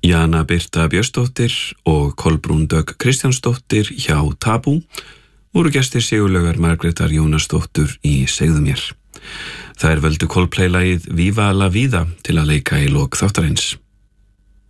Jana Birta Björnsdóttir og Kolbrún Dögg Kristjánsdóttir hjá Tabú voru gestir Sigurlaugar Margrétar Jónasdóttur í Segðu mér. Þær völdu Coldplay-lagið Viva la vida til að leika í lok þáttarins.